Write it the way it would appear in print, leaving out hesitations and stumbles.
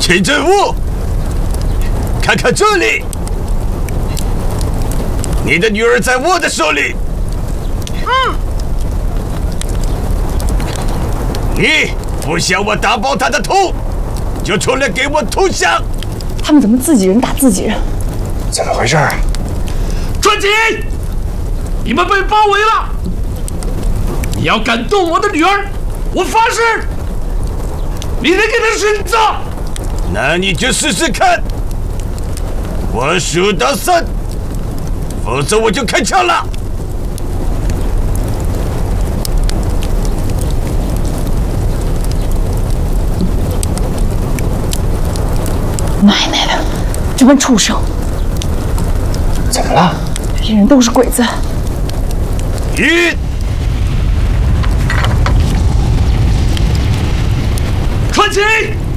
田真武，看看这里，你的女儿在我的手里。你不想我打爆她的头，就出来给我投降。 他们怎么自己人打自己人？ 怎么回事啊？ 传奇，你们被包围了！你要敢动我的女儿，我发誓，你得给她殉葬。 那你就试试看。我数到3，否则我就开枪了。 奶奶的，这帮畜生！ 怎么了？ 这些人都是鬼子。 1， 传奇。